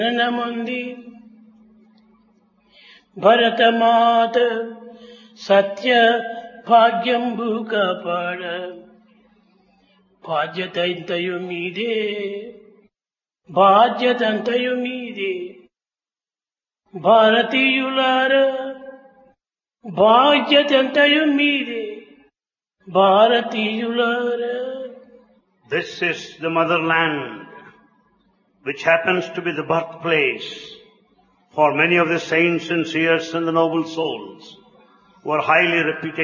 జననముంది భరతమాత సత్య భాగ్యంబు కాపాడ బాధ్యతంతయు మీదే బాధ్యతంతయు మీదే భారతీయులారా బాధ్యతంతయు మీదే భారతీయులారా. This is the motherland, which happens to be the birthplace for many of the saints and seers and the noble souls who are highly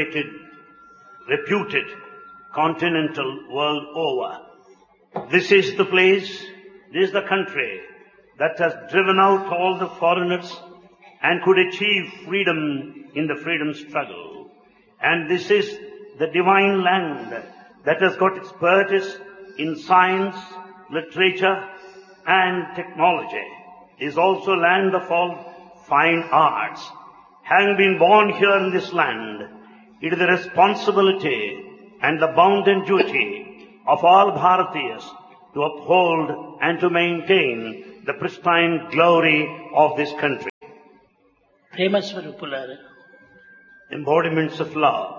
reputed continental world over. This is the place, this is the country that has driven out all the foreigners and could achieve freedom in the freedom struggle. And this is the divine land that has got expertise in science, literature and technology. It is also land of all fine arts. Having been born here in this land, it is the responsibility and the bounden duty of all Bharatiyas to uphold and to maintain the pristine glory of this country. ప్రేమ స్వరూపులారా, Embodiments of love.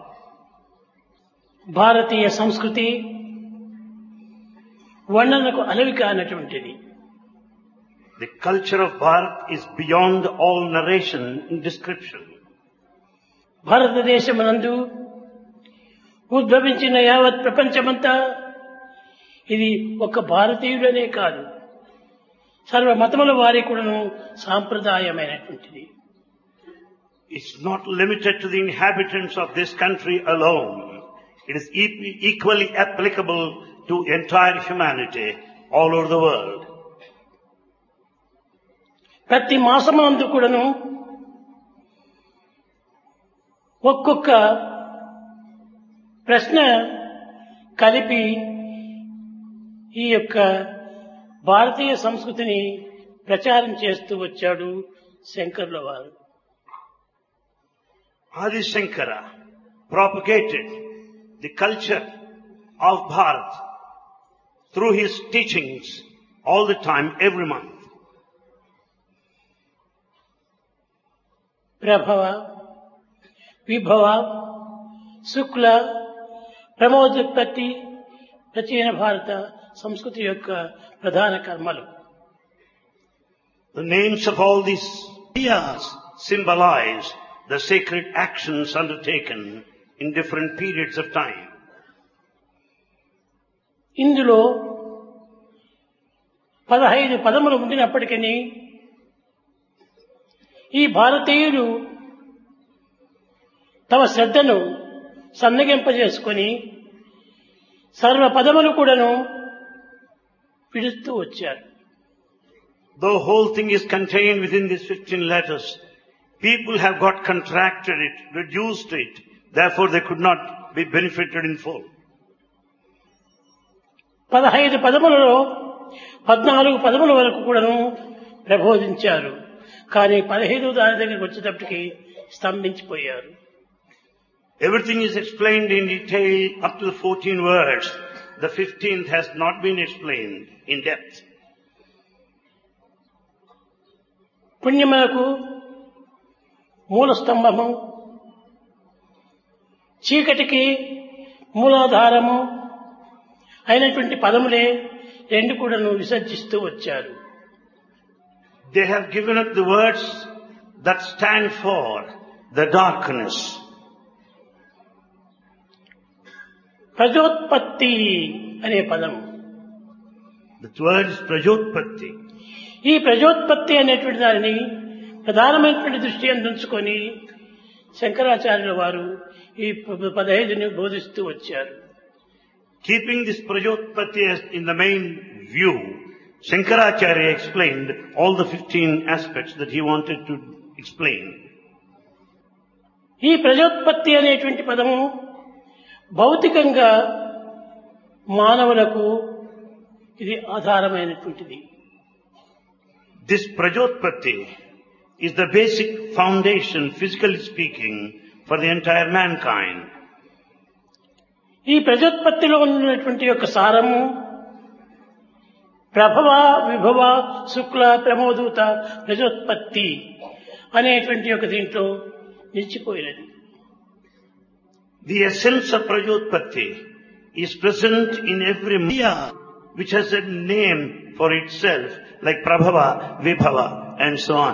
భారతీయ సంస్కృతి వర్ణనకు అలవి కానటువంటిది. The culture of Bharat is beyond all narration and description. భారతదేశమునందు ఉద్భవించిన యావత్ ప్రపంచమంతా ఇది ఒక భారతీయులనే కాదు, సర్వ మతముల వారి కూడాను సాంప్రదాయమైనటువంటిది. It's not limited to the inhabitants of this country alone. It is equally applicable to entire humanity all over the world. ప్రతి మాసమందు కూడాను ఒక్కొక్క ప్రశ్న కలిపి ఈ యొక్క భారతీయ సంస్కృతిని ప్రచారం చేస్తూ వచ్చాడు శంకరుల వారు. Adi Shankara propagated the culture of Bharat through his teachings all the time, every month. ప్రభవ, విభవ, శుక్ల, ప్రమోదోత్పత్తి ప్రాచీన భారత సంస్కృతి యొక్క ప్రధాన కర్మలు. The names of all these diyas symbolize the sacred actions undertaken in different periods of time. ఇందులో 15 పదములు ఉండినప్పటికీ ఈ భారతీయులు తమ శ్రద్ధను సన్నగింపజేసుకొని సర్వ పదములు కూడాను పిడుస్తూ వచ్చారు. The whole thing is contained within these 15 letters. People have got contracted it, reduced it, therefore they could not be benefited in full. 15 పదములలో 14 పదముల వరకు కూడాను ప్రబోధించారు. కానీ 15వ దాని దగ్గరికి వచ్చేటప్పటికి స్తంభించిపోయారు. Everything is explained in detail up to the 14 words. The 15th has not been explained in depth. పుణ్యములకు మూల స్తంభము, చీకటికి మూలాధారము అయినటువంటి పదములే రెండు కూడాను విసర్జిస్తూ వచ్చారు. They have given up the words that stand for the darkness. ప్రజోత్పత్తి అనే పదము. The word is Prajotpatti. ఈ ప్రజోత్పత్తి అనేటువంటి దానిని ప్రధానమైనటువంటి దృష్టి అందించుకొని శంకరాచార్యుల వారు ఈ 15ని బోధిస్తూ వచ్చారు. Keeping this Prajotpatti as in the main view, Shankaracharya explained all the 15 aspects that he wanted to explain. ఈ ప్రజోత్పత్తి అనేటువంటి పదము భౌతికంగా మానవులకు ఇది ఆధారమైనటువంటిది. This Prajotpatti is the basic foundation, physically speaking, for the entire mankind. ఈ ప్రజోత్పత్తిలో ఉన్నటువంటి యొక్క సారము ప్రభవ విభవ శుక్ల ప్రమోదూత ప్రజోత్పత్తి అనేటువంటి ఒక దీంట్లో నిలిచిపోయినది. The essence of Prajotpatti is present in every Maya, which has a name for itself, like Prabhava, Vibhava, and so on.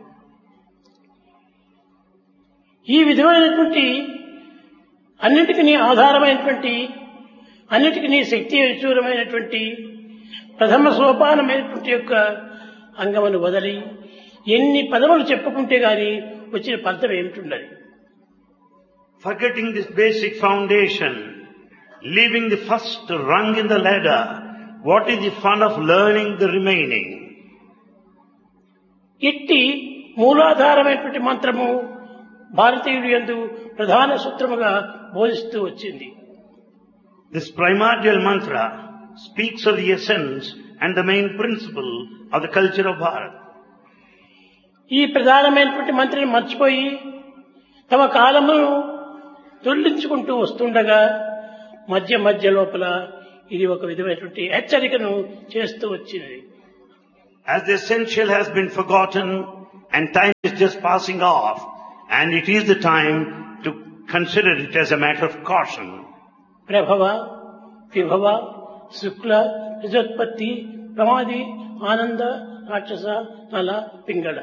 ఈ విధమైనటువంటి అన్నిటికీ ఆధారమైనటువంటి అన్నిటికీ శక్తి విచూరమైనటువంటి ప్రథమ సోపానమైనటువంటి యొక్క అంగమును వదలి ఎన్ని పదములు చెప్పుకుంటే గాని వచ్చిన ఫలితం ఏమిటి? Forgetting this basic foundation, leaving the first rung in the ladder, what is the fun of learning the remaining? ఇట్టి మూలాధారమైనటువంటి మంత్రము భారతీయుడు యందు ప్రధాన సూత్రముగా బోధిస్తూ వచ్చింది. This primordial mantra speaks of the essence and the main principle of the culture of Bharat. ఈ ప్రధానమైనటువంటి మంత్రాన్ని మర్చిపోయి తమ కాలమును దొల్లించుకుంటూ వస్తుండగా మధ్య మధ్య లోపల ఇది ఒక విధమైనటువంటి హెచ్చరికను చేస్తూ వచ్చింది. As the essential has been forgotten and time is just passing off, and it is the time to consider it as a matter of caution. ప్రభవ విభవ శుక్ల ప్రజోత్పత్తి ప్రమాది ఆనంద రాక్షస నల Pingala.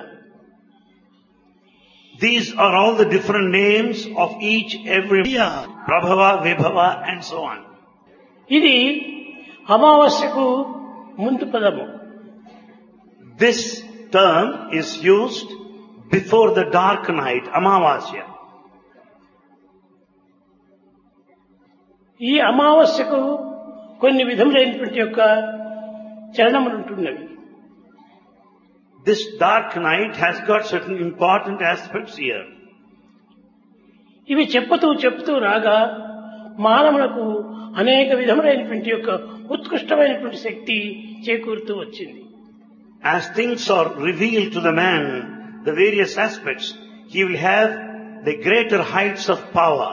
These are all the different names of each every Prabhava, Vibhava, and so on. ఇది అమావాస్యకు ముందు పదము. This term is used before the dark night, Amavasya. ఈ అమావాస్యకు కొన్ని విధములైనటువంటి యొక్క చరణములు ఉంటున్నవి. This dark night has got certain important aspects here. ఇవి చెప్తూ రాగా మానవులకు అనేక విధములైనటువంటి యొక్క ఉత్కృష్టమైనటువంటి శక్తి చేకూరుతూ వచ్చింది. As things are revealed to the man, the various aspects, he will have the greater heights of power.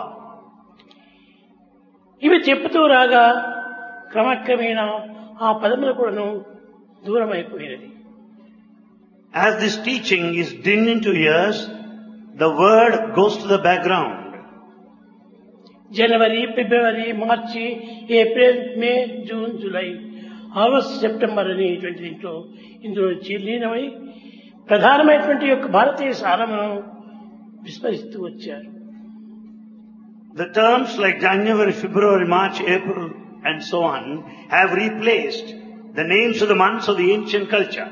ఇవి చెప్తూ రాగా క్రమక్రమేణా ఆ పదములు కూడాను దూరం అయిపోయినది. As this teaching is dinned into ears, the word goes to the background. January, February, March, April, May, June, July, August, September అనేటువంటి దీంట్లో ఇందులో లీనమై ప్రధానమైనటువంటి యొక్క భారతీయ సారమును విస్మరిస్తూ వచ్చారు. The terms like January, February, March, April, and so on have replaced the names of the months of the ancient culture.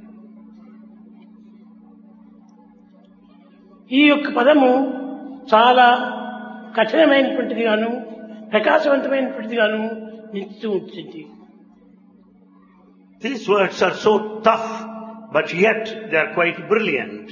ఈ యొక్క పదము చాలా కఠినమైనటువంటిది గాను ప్రకాశవంతమైనటువంటిది గాను నిలుస్తూ ఉంటుంది. These words are so tough, but yet they are quite brilliant.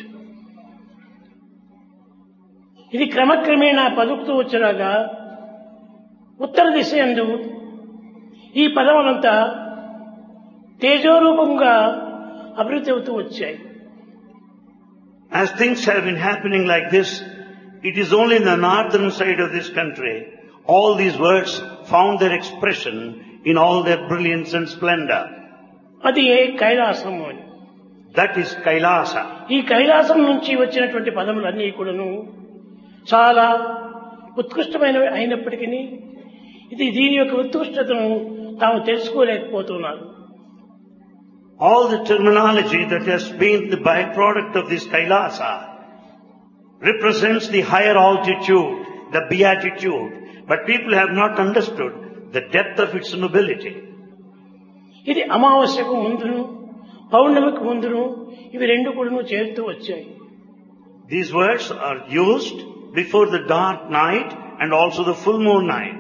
ఇది క్రమక్రమేణా పలుకుతూ వచ్చరాగా ఉత్తర దిశ యందు ఈ పదములంతా తేజోరూపంగా అభివృద్ధి అవుతూ వచ్చాయి. As things have been happening like this, it is only in the northern side of this country all these words found their expression in all their brilliance and splendor. అది కైలాసము అని. That is Kailasa. ఈ కైలాసం నుంచి వచ్చినటువంటి పదములన్నీ కూడాను చాలా ఉత్కృష్టమైనవి అయినప్పటికీ ఇది దీని యొక్క ఉత్కృష్టతను తాము తెలుసుకోలేకపోతున్నారు. All the terminology that has been the byproduct of this Kailasa represents the higher altitude, the beatitude, but people have not understood the depth of its nobility. ఇది అమావాస్యకు ముందును పౌర్ణమికి ముందును ఇవి రెండు కూడాను చేరుతూ వచ్చాయి. These words are used before the dark night and also the full moon night.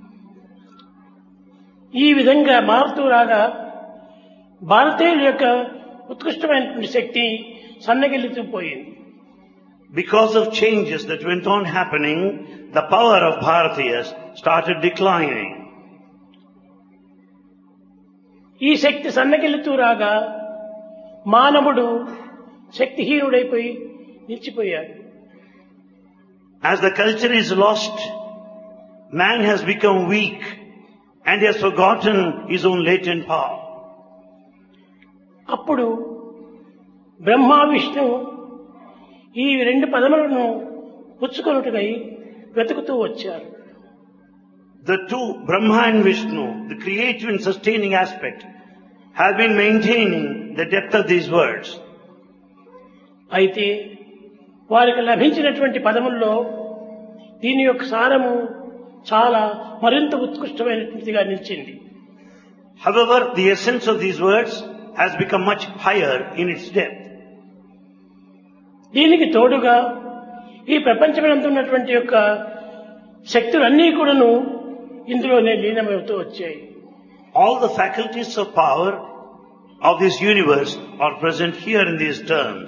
ఈ విధంగా మారుతూ రాగా భారతీయుల యొక్క ఉత్కృష్టమైనటువంటి శక్తి సన్నగిల్లుతూ పోయింది. Because of changes that went on happening, the power of Bharatiyas started declining. ఈ శక్తి సన్నగిల్లుతూ రాగా మానవుడు శక్తిహీనుడైపోయి నిలిచిపోయాడు. As the culture is lost, man has become weak and he has forgotten his own latent power. అప్పుడు బ్రహ్మ విష్ణు ఈ రెండు పదములను పుచ్చుకొనుటకై వెతుకుతూ వచ్చారు. The two, Brahma and Vishnu, the creative and sustaining aspect, have been maintaining the depth of these words. అయితే వారికి లభించినటువంటి పదముల్లో దీని యొక్క సారము చాలా మరింత ఉత్కృష్టమైనటువంటిదిగా నిలిచింది. However, the essence of these words has become much higher in its depth. దీనికి తోడుగా ఈ ప్రపంచమంతా ఉన్నటువంటి యొక్క శక్తులన్నీ కూడాను ఇందులోనే లీనమవుతూ వచ్చాయి. All the faculties of power of this universe are present here in these terms.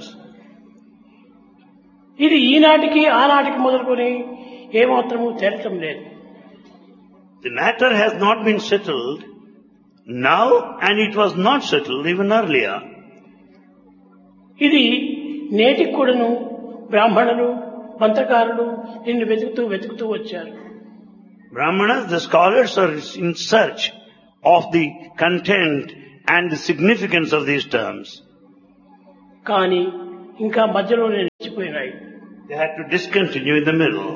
ఇది ఈనాటికి ఆనాటికి మొదలుకొని ఏమాత్రము తేలటం లేదు. The matter has not been settled now, and it was not settled even earlier. ఇది నేటికి కూడాను బ్రాహ్మణులు మంత్రకారులు నిన్ను వెతుకుతూ వచ్చారు. Brahmanas, the scholars, are in search of the content and the significance of these terms. కానీ ఇంకా మధ్యలోనే నిలిచిపోయినాయి. They had to discontinue in the middle.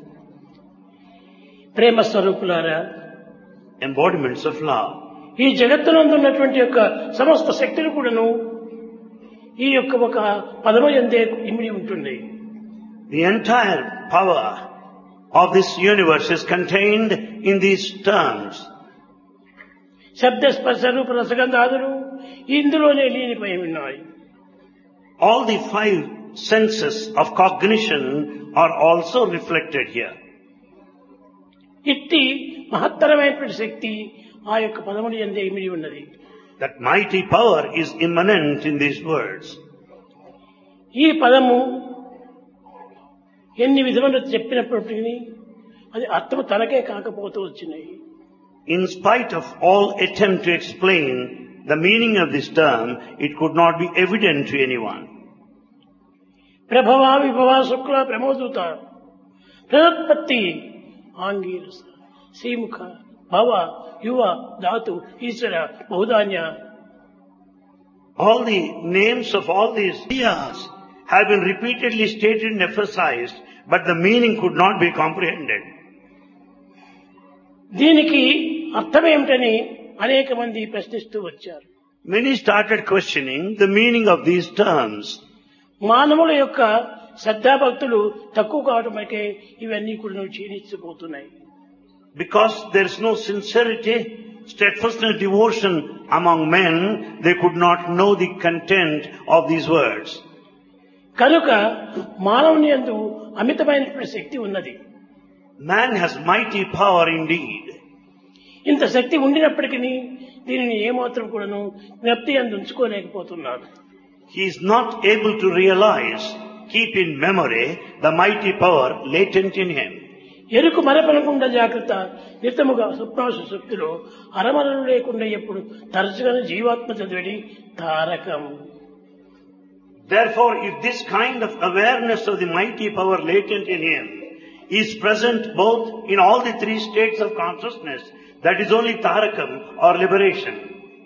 ప్రేమ స్వరూపులారా, Embodiments of love. ఈ జగత్తునందు ఉన్నటువంటి యొక్క సమస్త శక్తులు కూడాను ఈ యొక్క ఒక పదము యందే ఇమిడి ఉంటుంది. The entire power of this universe is contained in these terms. శబ్ద స్పర్శ రూప రసగంధాదులు ఇందులోనే లీనిపోయి ఉన్నాయి. All the five senses of cognition are also reflected here. ఇట్టి మహత్తరమైనటువంటి శక్తి ఆ యొక్క పదముని యందే ఇమిడి ఉన్నది. That mighty power is immanent in these words. ఈ పదము ఎన్ని విధములు చెప్పినప్పటికీ అది అర్థము తనకే కాకపోతూ వచ్చినాయి. In spite of all attempt to explain the meaning of this term, it could not be evident to anyone. ప్రభవ విభవ శుక్ల ప్రమోదూత ప్రయోత్పత్తి ఆంగీరస శ్రీముఖ భవ యువ ధాతు ఈశ్వర బహుధాన్య. All the names of all these diyas have been repeatedly stated and emphasized, but the meaning could not be comprehended. దీనికి అర్థమేమిటని అనేక మంది ప్రశ్నిస్తూ వచ్చారు. Many started questioning the meaning of these terms. మానవుల యొక్క శ్రద్ధాభక్తులు తక్కువ కావటమకే ఇవన్నీ కూడా క్షీణించిపోతున్నాయి. Because there is no sincerity, steadfastness, devotion among men, they could not know the content of these words. కనుక మానవుని యందు అమితమైనటువంటి శక్తి ఉన్నది. Man has mighty power indeed. ఇంత శక్తి ఉండినప్పటికీ దీనిని ఏమాత్రం కూడాను జ్ఞప్తి యందు ఉంచుకోలేకపోతున్నారు. He is not able to realize, keep in memory the mighty power latent in him. ఎరుకు మరపనకుండా జాగ్రత్త నిత్యముగా స్వప్నాశ శక్తిలో అరమరలు లేకుండా ఎప్పుడు తరచుగా జీవాత్మ చదివేది Tarakam. Therefore, if this kind of awareness of the mighty power latent in him is present both in all the three states of consciousness, that is only tarakam or liberation.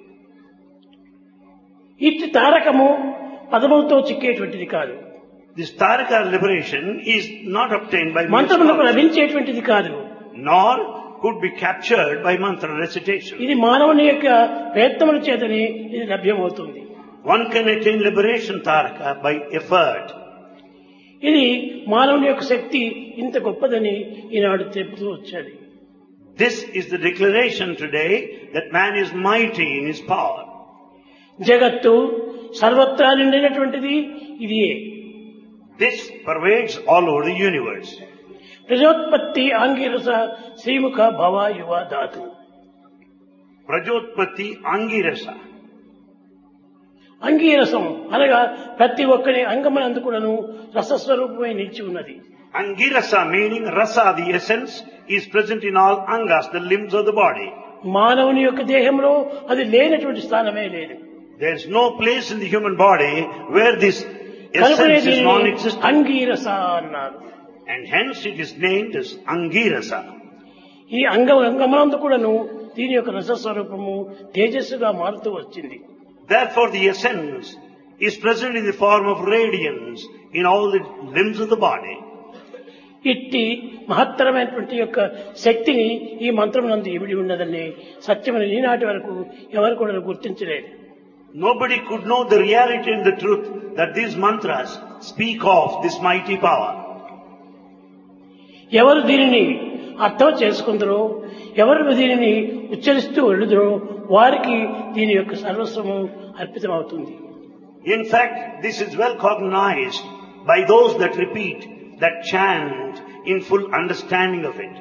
ఇట్టి తారకము పదములతో చిక్కేటువంటిది కాదు. This taraka liberation is not obtained by మంత్రములకు లభించేటువంటిది కాదు. nor could be captured by mantra recitation. ఇది మానవుని యొక్క ప్రయత్నముల చేతనే ఇది లభ్యమవుతుంది. One can attain liberation taraka by effort. ఇది మానవుని యొక్క శక్తి ఇంత గొప్పదని ఈనాడు చెబుతూ వచ్చాడు. This is the declaration today that man is mighty in his power. జగత్తు సర్వత్రా నిండినటువంటిది ఇదియే. This pervades all over the universe. ప్రజోత్పత్తి Angirasa Srimukha భవ యువ ధాతు. Prajotpatti Angirasa. అంగీరసం అనగా ప్రతి ఒక్కరి అంగమునందు కూడాను రసస్వరూపమై నిలిచి ఉన్నది. Angirasa meaning rasa, the essence, is present in all angas, the limbs of the body. మానవుని యొక్క దేహంలో అది లేనటువంటి స్థానమే లేదు. There is no place in the human body where this essence is non-existent. Angirasa అన్నారు. And hence it is named as Angirasa. ఈ అంగమునందు కూడాను దీని యొక్క రసస్వరూపము తేజస్సుగా మారుతూ వచ్చింది. Therefore the essence is present in the form of radiance in all the limbs of the body. ఇట్టి మహత్తరమైనటువంటి యొక్క శక్తిని ఈ మంత్రమునందు ఇమిడి ఉన్నదని సత్యమని ఈనాటి వరకు ఎవరు కూడా గుర్తించలేదు. Nobody could know the reality and the truth that these mantras speak of this mighty power. ఎవరు దీనిని అర్థం చేసుకుందరో, ఎవరు దీనిని ఉచ్చరిస్తూ వెళ్ళుదరో వారికి దీని యొక్క సర్వస్వము అర్పితమవుతుంది. In fact, this is well cognized by those that repeat, that chant in full understanding of it.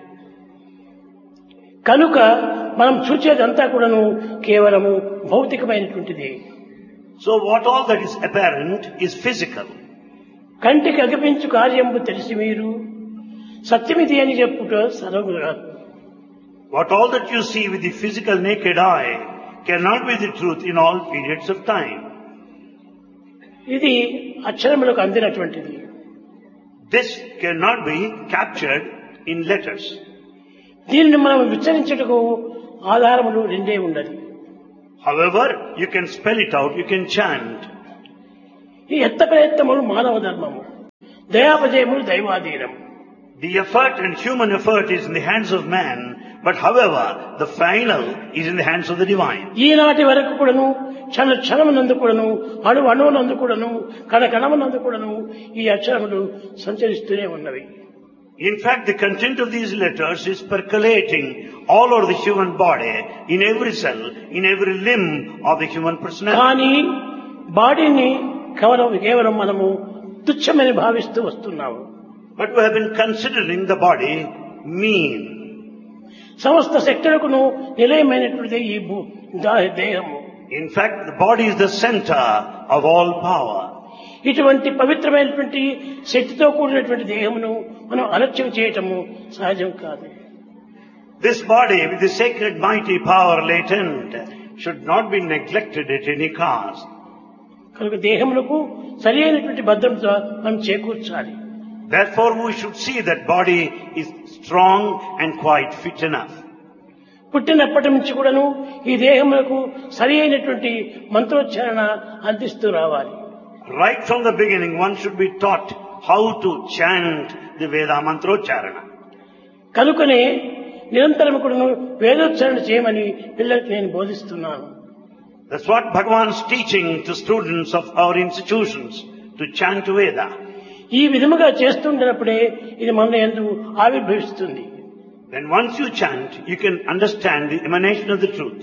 కనుక మనం చూచేదంతా కూడాను కేవలము భౌతికమైనటువంటిది. So what all that is apparent is physical. కంటికి అగపించు కార్యంబు తెలిసి మీరు సత్యమిది అని చెప్పుట సర్వము కాదు. What all that you see with the physical naked eye cannot be the truth in all periods of time. ఇది అక్షరములకు అందినటువంటిది. This cannot be captured in letters. దీనిని మనం విచరించుటకు ఆధారములు రెండే ఉన్నది. However, you can spell it out, you can chant. ఈ ఎత్త ప్రయత్నములు మానవ ధర్మము, దయాపజయములు దైవాధీనం. The effort and human effort is in the hands of man, but however, the final is in the hands of the divine. ఈనాటి వరకు కూడాను క్షణ క్షణమునందు కూడాను అణు అణువునందు కూడాను కణ కణమునందు కూడాను ఈ అక్షరములు సంచరిస్తూనే ఉన్నవి. In fact, the content of these letters is percolating all over the human body, in every cell, in every limb of the human personality. కానీ బాడీని కేవలం మనము తుచ్చమని భావిస్తూ వస్తున్నాము. But we have been considering the body mean. సమస్త శక్తులకును నిలయమైనటువంటిది ఈ దేహము. In fact, the body is the center of all power. ఇటువంటి పవిత్రమైనటువంటి శక్తితో కూడినటువంటి దేహమును మనం అలక్ష్యం చేయటము సహజం కాదు. This body with the sacred mighty power latent should not be neglected at any cost. కనుక దేహములకు సరి అయినటువంటి భద్రత మనం చేకూర్చాలి. Therefore we should see that body is strong and quite fit enough. పుట్టినప్పటి నుంచి కూడాను ఈ దేహములకు సరి అయినటువంటి మంత్రోచ్చారణ అందిస్తూ రావాలి. Right from the beginning one should be taught how to chant the Veda mantrocharana. కనుకనే నిరంతరం కూడాను వేదోచ్చారణ చేయమని పిల్లలకు నేను బోధిస్తున్నాను. That's what Bhagavan is teaching to students of our institutions, to chant Veda. ఈ విధముగా చేస్తుండేటప్పుడే ఇది మన యందు ఆవిర్భవిస్తుంది. Then once you chant, you can understand the emanation of the truth.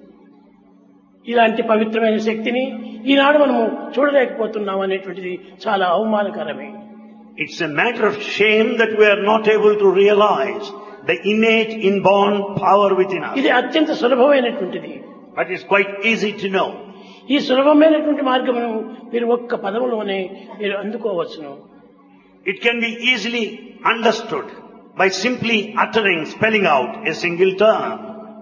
ఇలాంటి పవిత్రమైన శక్తిని ఈనాడు మనము చూడలేకపోతున్నాం అనేటువంటిది చాలా అవమానకరమే. It's a matter of shame that we are not able to realize the innate inborn power within us. ఇది అత్యంత సులభమైనటువంటిది. But it's quite easy to know. ఈ సులభమైనటువంటి మార్గమును మీరు ఒక్క పదములోనే మీరు అందుకోవచ్చును. It can be easily understood by simply uttering, spelling out a single term.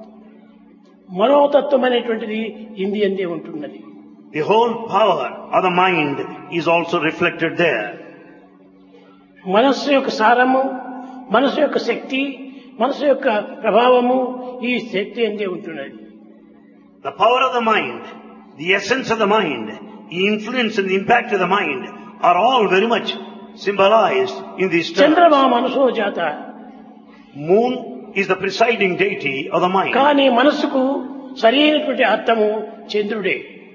మనోతత్వం అనేటువంటిది హిందీ అందే ఉంటున్నది. The whole power of the mind is also reflected there. మనస్సు యొక్క సారము, మనస్సు యొక్క శక్తి, మనస్సు యొక్క ప్రభావము ఈ శక్తి అందే ఉంటున్నది. The power of the mind, the essence of the mind, the influence and the impact of the mind are all very much symbolized in these terms. చంద్రమా మనసో జాత. Moon is the presiding deity of the mind. కానీ మనస్సుకు సరి అయినటువంటి అర్థము చంద్రుడే.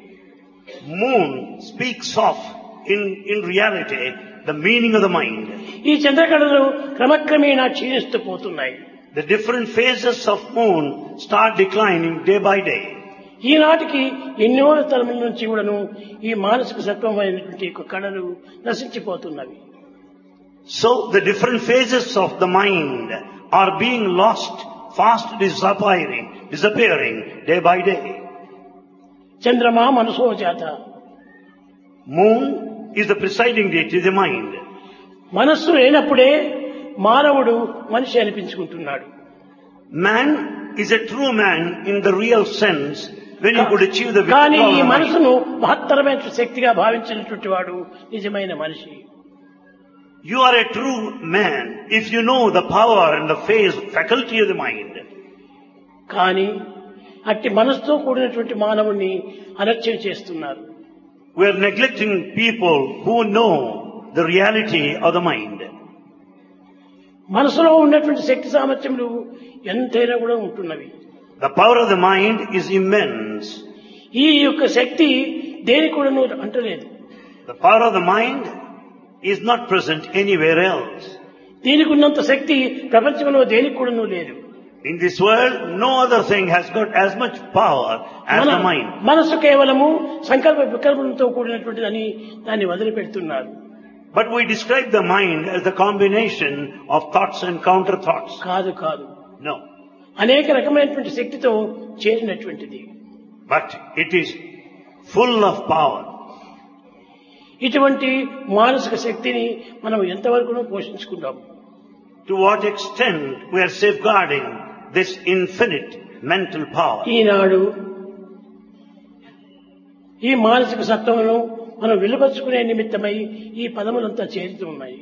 Moon speaks of, in reality, the meaning of the mind. ఈ చంద్రకళలు క్రమక్రమేణా క్షీణిస్తూ పోతున్నాయి. The different phases of moon start declining day by day. ఈనాటికి ఎన్నో తరముల నుంచి కూడాను ఈ మానసిక సత్వమైనటువంటి కళలు నశించిపోతున్నవి. So the different phases of the mind are being lost, fast disappearing day by day. చంద్రమా మనసో జాత. Moon is the presiding deity of the mind. మనస్సు లేనప్పుడే మానవుడు మనిషి అనిపించుకుంటున్నాడు. Man is a true man in the real sense when he could achieve the కానీ victory ఈ of the mind. మనసును మహత్తరమైన శక్తిగా భావించినటువంటి వాడు నిజమైన మనిషి. You are a true man if you know the power and the faculty of the mind. కానీ అట్టి మనసుతో కూడినటువంటి మానవుణ్ణి అలక్ష్యం చేస్తున్నారు. We are neglecting people who know the reality of the mind. మనసులో ఉన్నటువంటి శక్తి సామర్థ్యములు ఎంతైనా కూడా ఉంటున్నవి. The power of the mind is immense. ఈ యొక్క శక్తి దేనికి కూడా అంటలేదు. The power of the mind is not present anywhere else. దీనికి ఉన్నంత శక్తి ప్రపంచంలో దేనికి కూడా లేదు. In this world, no other thing has got as much power as the mind. మనసు కేవలము సంకల్ప వికల్పంతో కూడినటువంటిదని దాన్ని వదిలిపెడుతున్నారు. But we describe the mind as the combination of thoughts and counter thoughts. కాదు కాదు. No. అనేక రకమైనటువంటి శక్తితో చేరినటువంటిది. But it is full of power. ఇటువంటి మానసిక శక్తిని మనం ఎంతవరకు పోషించుకుంటాం? To what extent we are safeguarding this infinite mental power? ఈనాడు ఈ మానసిక సత్వమును మనం వెలువచ్చుకునే నిమిత్తమై ఈ పదములంతా చేరుతూ ఉన్నాయి.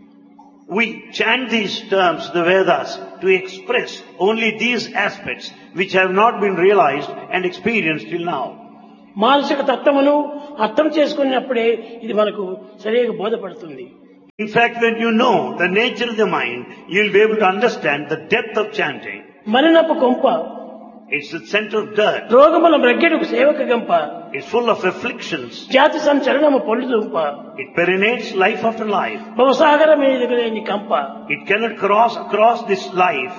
We chant these terms, the Vedas, to express only these aspects which have not been realized and experienced till now. మానసిక తత్వమును అర్థం చేసుకున్నప్పుడే ఇది మనకు సరిగా బోధపడుతుంది. In fact, when you know the nature of the mind, you will be able to understand the depth of chanting. మలినపు కొంప, It's the center of dirt. రోగముల బ్రగ్గెడుకు సేవక గంప, It's full of afflictions. జాతి సంచలనము పొల్లుదుంప, It perinates life after life. భవసాగర మీదలేని కంప. It cannot cross across this life.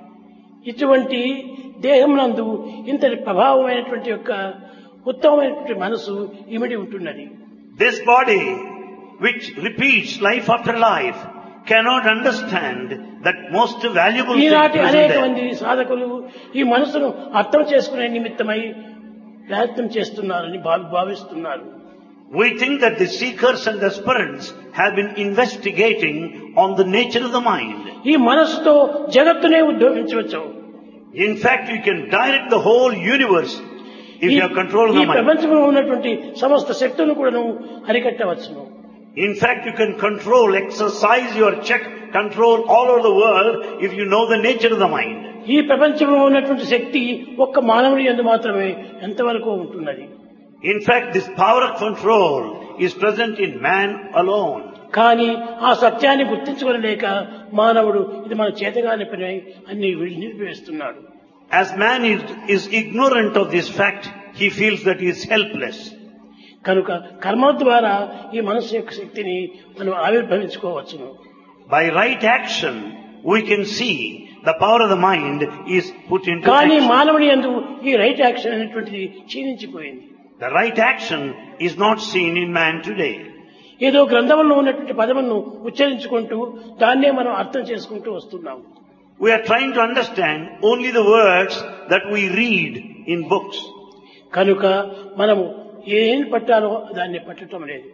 ఇటువంటి దేహమునందు ఇంతటి ప్రభావమైనటువంటి యొక్క ఉత్తమమైనటువంటి మనసు ఇమిడి ఉంటున్నది. This body, which repeats life after life, cannot understand that most valuable thing ఈనాటి present అనేక there. మంది సాధకులు ఈ మనసును అర్థం చేసుకునే నిమిత్తమై ప్రయత్నం చేస్తున్నారని భావిస్తున్నారు. We think that the seekers and the aspirants have been investigating on the nature of the mind. ఈ మనసుతో జగత్తునే ఉద్యోగించవచ్చు. In fact, you can direct the whole universe if you have control of ఈ the mind. ప్రపంచంలో ఉన్నటువంటి సమస్త శక్తులను కూడా అరికట్టవచ్చును. In fact, you can exercise your check control all over the world if you know the nature of the mind. ఈ ప్రపంచంలో ఉన్నటువంటి శక్తి ఒక్క మానవుని యందు మాత్రమే ఎంతవరకు ఉంటున్నది. In fact, this power of control is present in man alone. కానీ ఆ సత్యాన్ని గుర్తించుకోలేక మానవుడు ఇది మన చేతగాని పని అన్ని నిలిపివేస్తున్నాడు. As man is ignorant of this fact, he feels that he is helpless. కనుక కర్మ ద్వారా ఈ మనసు యొక్క శక్తిని మనం ఆవిర్భవించుకోవచ్చును. By right action, we can see the power of the mind is put into కానీ action. మానవుని యందు ఈ రైట్ యాక్షన్ అనేటువంటిది క్షీణించిపోయింది. The right action is not seen in man today. ఏదో గ్రంథంలో ఉన్నటువంటి పదములను ఉచ్చరించుకుంటూ దాన్నే మనం అర్థం చేసుకుంటూ వస్తున్నాం. We are trying to understand only the words that we read in books. కనుక మనము ఏం పట్టాలో దాన్ని పట్టడం లేదు.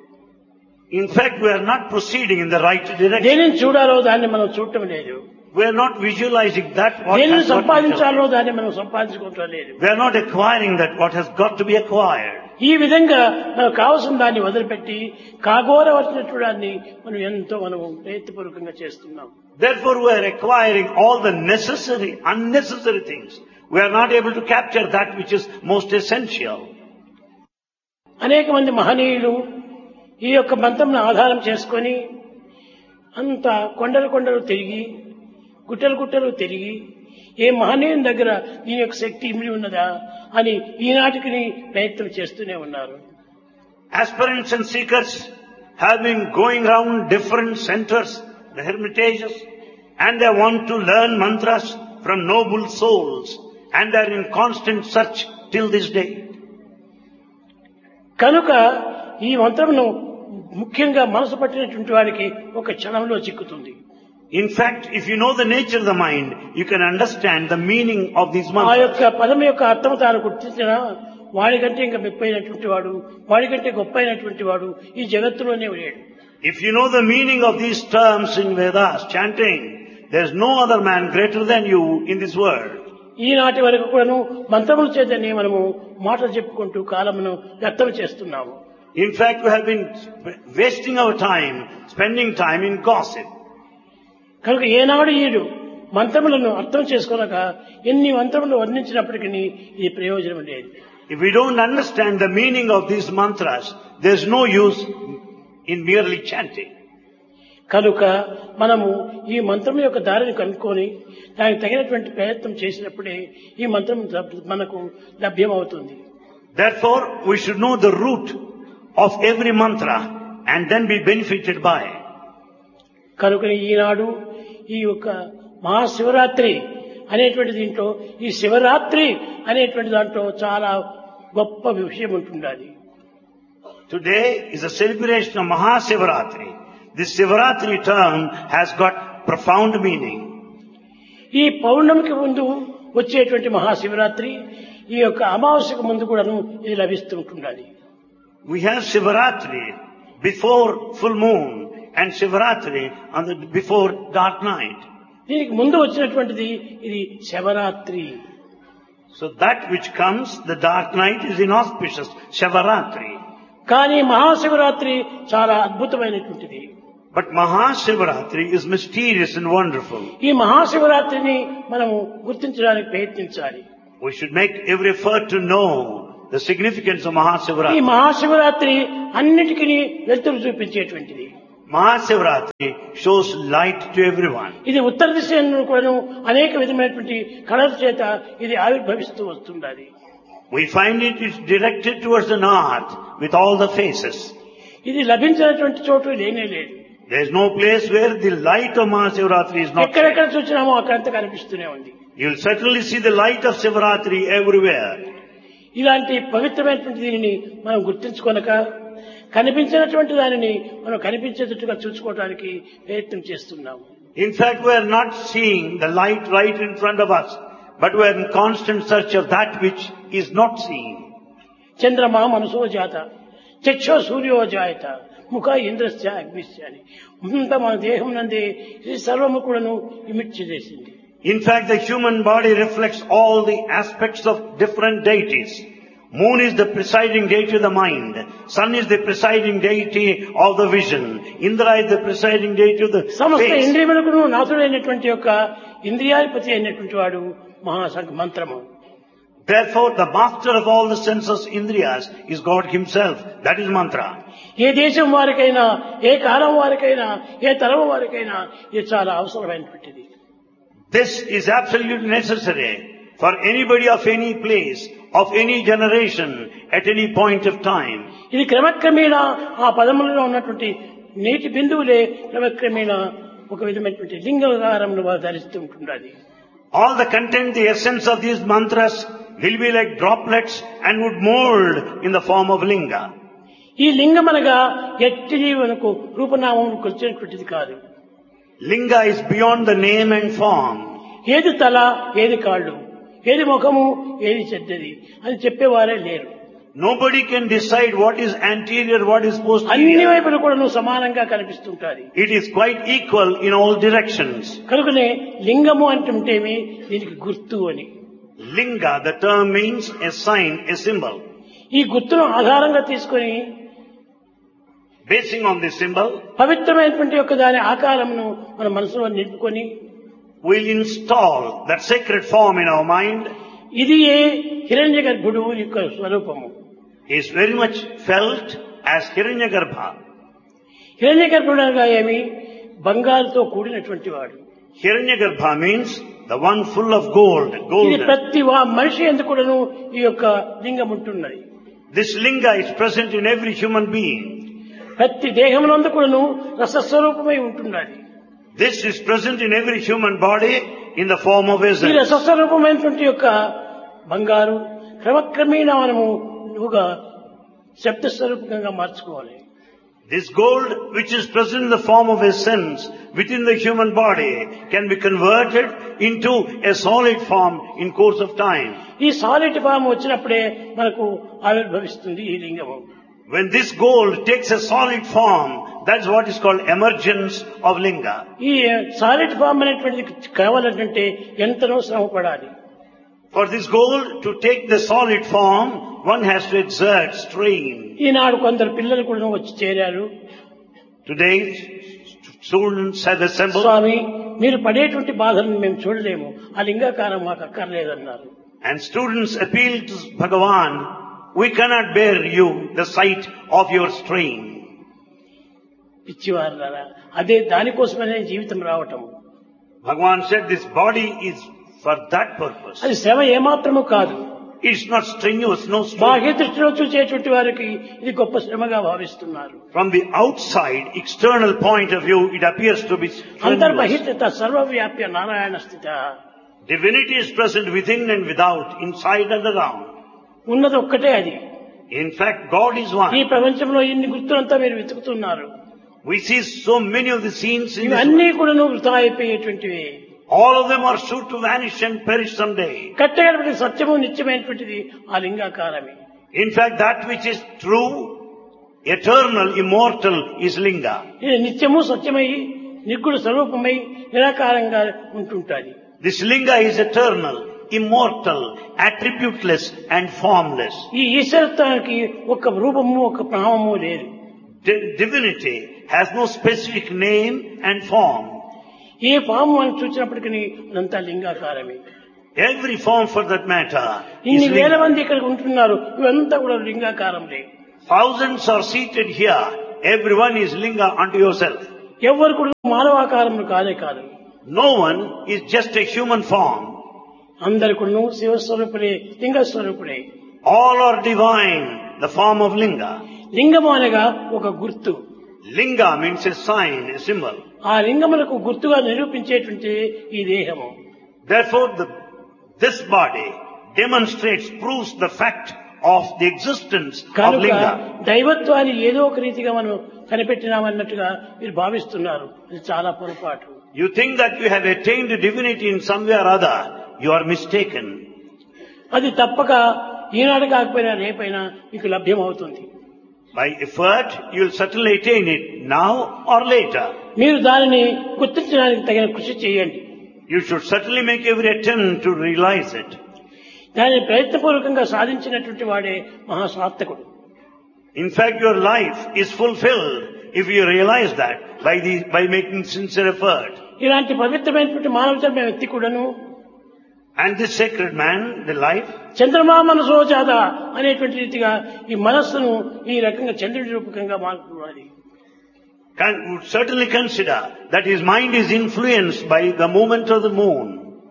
In fact, we are not proceeding in the right direction. దేనిని చూడాలో దాన్ని మనం చూడటం లేదు. We are not visualizing that what దేనిని has got to be done. సంపాదించాలో దాన్ని మనం సంపాదించుకోవటం లేదు. We are not acquiring that what has got to be acquired. ఈ విధంగా మనకు కావలసిన దాన్ని వదిలిపెట్టి కాగోరవలసినటువంటి దాన్ని మనం ఎంతో మనం ప్రయత్నపూర్వకంగా చేస్తున్నాం. Therefore, we are acquiring all the unnecessary things. We are not able to capture that which is most essential. అనేక మంది మహనీయులు ఈ యొక్క మంత్రంను ఆధారం చేసుకొని అంత కొండలు తిరిగి గుట్టలు తిరిగి ఏ మహనీయుని దగ్గర దీని యొక్క శక్తి ఇమిడి ఉన్నదా అని ఈనాటికి ప్రయత్నం చేస్తూనే ఉన్నారు. Aspirants and seekers have been going around different centers, the hermitages, and they want to learn mantras from noble souls, and they are in constant search till this day. కనుక ఈ మంత్రమును ముఖ్యంగా మనసు పట్టినటువంటి వారికి ఒక క్షణంలో చిక్కుతుంది. In fact, if you know the nature of the mind, you can understand the meaning of these ఆ mantras. యొక్క పదం యొక్క అర్థం తాను గుర్తించిన వాడికంటే ఇంకా మెప్పైనటువంటి వాడు, వాడికంటే గొప్ప అయినటువంటి వాడు ఈ జగత్తులోనే లేడు. If you know the meaning of these terms in Vedas, chanting, there is no other man greater than you in this world. ఈనాటి వరకు కూడాను మంత్రముల చేతనే మనము మాటలు చెప్పుకుంటూ కాలమును వ్యర్థం చేస్తున్నాము. In fact, we have been wasting our time, spending time in gossip. కనుక ఏనాడు ఈడు మంత్రములను అర్థం చేసుకోనక ఎన్ని మంత్రములు వర్ణించినప్పటికీ ఇది ప్రయోజనం లేదు. If we don't understand the meaning of these mantras, there's no use in merely chanting. కనుక మనము ఈ మంత్రం యొక్క దారిని కనుక్కొని దానికి తగినటువంటి ప్రయత్నం చేసినప్పుడే ఈ మంత్రం మనకు లభ్యమవుతుంది. Therefore, we should know the root of every mantra and then be benefited by. కనుక ఈనాడు ఈ యొక్క మహాశివరాత్రి అనేటువంటి దీంట్లో ఈ శివరాత్రి అనేటువంటి దాంట్లో చాలా గొప్ప విషయం ఉంటుండాలి. Today is a celebration of Mahasivaratri. This Sivaratri term has got profound meaning. ఈ పౌర్ణమికి ముందు వచ్చేటువంటి మహాశివరాత్రి ఈ యొక్క అమావాస్యకు ముందు కూడాను ఇది లభిస్తూ ఉంటుండాలి. We have Sivaratri before full moon and Sivaratri before dark night. దీనికి ముందు వచ్చినటువంటిది ఇది Shivaratri. So that which comes, the dark night, is inauspicious, Shivaratri. కానీ మహాశివరాత్రి చాలా అద్భుతమైనటువంటిది. But Mahasivaratri is mysterious and wonderful. ఈ మహాశివరాత్రిని మనము గుర్తించడానికి ప్రయత్నించాలి. We should make every effort to know the significance of ఈ Mahasivaratri. మహాశివరాత్రి అన్నిటికీ వెలుతురు చూపించేటువంటిది. Mahasivaratri shows light to everyone. ఇది ఉత్తర దిశ కూడా అనేక విధమైనటువంటి కళల చేత ఇది ఆవిర్భవిస్తూ వస్తుండాలి. We find it is directed towards the north with all the faces. ఇది లభించినటువంటి చోటు లేనే లేదు. There is no place where the light of Mahasivaratri is not. ఎక్కడెక్కడ చూసినామో అక్కడంతా కనిపిస్తూనే ఉంది. You will certainly see the light of Sivaratri everywhere. ఇలాంటి పవిత్రమైనటువంటి దీనిని మనం గుర్తించుకొనక కనిపించినటువంటి దానిని మనం కనిపించేటట్టుగా చూసుకోవడానికి ప్రయత్నం చేస్తున్నాము. In fact, we are not seeing the light right in front of us, but we are in constant search of that which is not seen. చంద్రమా మనసో జాత చక్షో సూర్యో జాయత ముఖ ఇంద్రస్య అగ్నిస్య అని అంత మన దేహం నందే ఇది సర్వము కూడాను ఇమిడ్చి చేసింది. In fact, the human body reflects all the aspects of different deities. Moon is the presiding deity of the mind. Sun is the presiding deity of the vision. Indra is the presiding deity of the సమస్త face. ఇంద్రియములకు నాథుడైనటువంటి యొక్క ఇంద్రియాధిపతి అయినటువంటి వాడు మంత్రము. Therefore, the master of all the senses, Indriyas, is God himself. That is mantra. ఏ దేశం వారికైనా ఏ కాలం వారికైనా ఏ తరం వారికైనా ఇది చాలా అవసరమైనటువంటిది. This is absolutely necessary for anybody of any place, of any generation, at any point of time. ఇది క్రమక్రమేణా ఆ పదములలో ఉన్నటువంటి నీటి బిందువులే క్రమక్రమేణా ఒక విధమైనటువంటి లింగాకారంలో వారు ధరిస్తూ ఉంటుండాలి. All the content, the essence of these mantras will be like droplets and would mold in the form of linga. ఈ లింగం అనగా ఎట్టిది మనకు రూపనామం కొలిచేటువంటిది కాదు. Linga is beyond the name and form. ఏది తల ఏది కాళ్ళు ఏది ముఖము ఏది చెడ్డది అని చెప్పేవారే లేరు. Nobody can decide what is anterior, what is అన్ని posterior. వైపులు కూడా సమానంగా కనిపిస్తుంటారు. It is quite equal in all directions. కనుకనే లింగము అంటుంటేమి దీనికి గుర్తు అని. Linga, the term means a sign, a symbol. ఈ గుర్తును ఆధారంగా తీసుకొని Basing on this symbol, పవిత్రమైనటువంటి యొక్క దాని ఆకారమును మన మనసులో నిలుపుకొని we'll install that sacred form in our mind. ఇది ఏ హిరణ్య గర్భుడు యొక్క స్వరూపము. Is very much felt as Hiranyagarbha. హిరణ్య గర్భుడు అనగా ఏమి బంగారుతో కూడినటువంటి వాడు. Hiranyagarbha means the one full of gold, ఇది golden. ప్రతి మనిషి ఎందుకు కూడాను ఈ యొక్క లింగం ఉంటున్నది. This linga is present in every human being. ప్రతి దేహమునందు కూడాను రసస్వరూపమై ఉంటున్నది. This is present in every human body in the form of ఈ essence. రసస్వరూపమైనటువంటి యొక్క బంగారు క్రమక్రమేణా మనము నువ్వుగా శబ్దస్వరూపంగా మార్చుకోవాలి. This gold which is present in the form of essence within the human body can be converted into a solid form in course of time. ఈ solid form వచ్చినప్పుడే మనకు ఆవిర్భవిస్తుంది ఈ లింగము. When this gold takes a solid form, that's what is called emergence of linga. ఈ solid form అనేటువంటిది కావాలంటే ఎంతనో శ్రమ పడాలి. For this gold to take the solid form, one has to exert strain. ఈనాడు కొందరు పిల్లలు కూడా వచ్చి చేరారు. Today, students have assembled. స్వామి మీరు పడేటువంటి బాధలను మేము చూడలేము, ఆ లింగాకారం మాకు అక్కర్లేదన్నారు. And students appealed to Bhagavan, we cannot bear you the sight of your strain. పిచ్చివారులారా, అదే దానికోసమనే జీవితం రావటం. Bhagavan said this body is for that purpose. అది శ్రమ ఏమాత్రము కాదు. It's not strenuous, no strain. బాహ్య దృష్టిలో చూసేటువంటి వారికి ఇది గొప్ప శ్రమగా భావిస్తున్నారు. From the outside, external point of view, it appears to be strenuous. అంతర్బహిష్ట సర్వవ్యాప్య Narayana స్థిత. Divinity is present within and without, inside and around. ఉన్నది ఒక్కటే అది. In fact, God is ఈ one. ప్రపంచంలో ఇన్ని గుర్తులంతా మీరు వెతుకుతున్నారు. We see so many of the scenes in this ఇవన్నీ world. కూడా వృథా అయిపోయేటువంటివి. All of them are sure to vanish and perish someday. కట్టగడపటి సత్యము నిత్యమైనటువంటిది ఆ లింగాకారమే. In fact, that which is true, eternal, immortal is Linga. ఇది నిత్యము సత్యమై నిర్గుణ స్వరూపమై నిరాకారంగా ఉంటుంటాది. This Linga is eternal, immortal, attributeless and formless. ఈ ఈశ్వరత్వానికి ఒక రూపము ఒక నామము లేదు. Divinity has no specific name and form. ఏ పాము అని చూసినప్పటికీ అదంతా లింగాకారమే. Every form for that matter is ఇన్ని వేల Linga. మంది ఇక్కడ ఉంటున్నారు, ఇవంతా కూడా లింగాకారంలే. Thousands are seated here. Everyone is Linga unto yourself. ఎవరు కూడా మానవాకారములు కాదే కాదు. No one is just a human form. అందరు కూడా శివస్వరూపుడే, లింగస్వరూపుడే. All are divine, the form of Linga. లింగము అనగా ఒక గుర్తు. Linga means a sign, a symbol. ఆ లింగములకు గుర్తుగా నిరూపించేటువంటి ఈ దేహము. Therefore, this body demonstrates, proves the fact of the existence of కనుక Linga. దైవత్వాన్ని ఏదో ఒక రీతిగా మనం కనిపెట్టినామన్నట్టుగా మీరు భావిస్తున్నారు. ఇది చాలా పొరపాటు. You think that you have attained divinity in some way or other. You are mistaken. అది తప్పక ఈనాడు కాకపోయినా రేపైనా మీకు లభ్యమవుతుంది. By effort, you will certainly attain it now or later. మీరు దానిని గుర్తించడానికి తగిన కృషి చేయండి. You should certainly make every attempt to realize it. దానిని ప్రయత్నపూర్వకంగా సాధించినటువంటి వాడే మహాసార్థకుడు. In fact, your life is fulfilled if you realize that by making sincere effort. ఇలాంటి పవిత్రమైనటువంటి మానవ జన్మ వ్యక్తి కూడాను And this sacred man, the life, చంద్రమా మనసో జాత అనేటువంటి రీతిగా ఈ మనస్సును ఈ రకంగా చంద్రుడి రూపకంగా మార్చుకోవాలి. would certainly consider that his mind is influenced by the movement of the moon.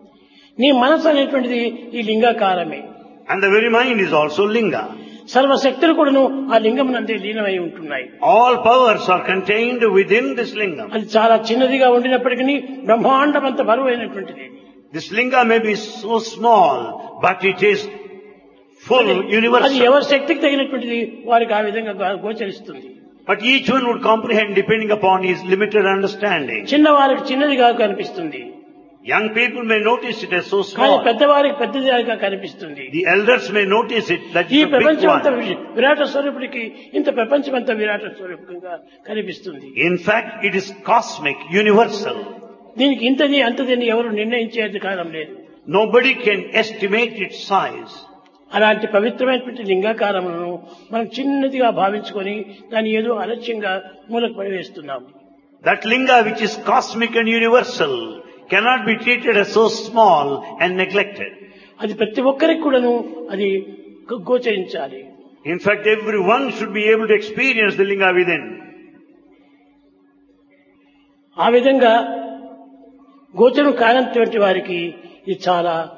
నీ మనస్సు అనేటువంటిది ఈ లింగాకారమే. And the very mind is also Linga. సర్వశక్తులు కూడాను ఆ లింగం నందే లీనమై ఉంటున్నాయి. All powers are contained within this lingam. అది చాలా చిన్నదిగా ఉండినప్పటికీ బ్రహ్మాండమంత బరువైనటువంటిది. This linga may be so small, but it is full, అది universal. ఎవరి శక్తికి తగినటువంటిది వారికి ఆ విధంగా గోచరిస్తుంది. But each one would comprehend depending upon his limited understanding. చిన్నవారికి చిన్నదిగా కనిపిస్తుంది, Young people may notice it as so కానీ small. పెద్దవారికి పెద్దదిగా కనిపిస్తుంది. The elders may notice it that ఈ it's a big ప్రపంచమంతా one. విరాట స్వరూపుడికి ఇంత ప్రపంచమంతా విరాట స్వరూపంగా కనిపిస్తుంది. In fact, it is cosmic, universal. దీనికి ఇంతది అంతదని ఎవరు నిర్ణయించే అధికారం లేదు. Nobody can estimate its size. అలాంటి పవిత్రమైనటువంటి లింగాకారములను మనం చిన్నదిగా భావించుకొని దాన్ని ఏదో అలక్ష్యంగా మూలకు పడివేస్తున్నాము. That linga which is cosmic and universal cannot be treated as so small and neglected. అది ప్రతి ఒక్కరికి కూడాను అది గోచరించాలి. In fact, everyone should be able to experience the linga within. ఆ విధంగా గోచరం కానటువంటి వారికి ఇది చాలా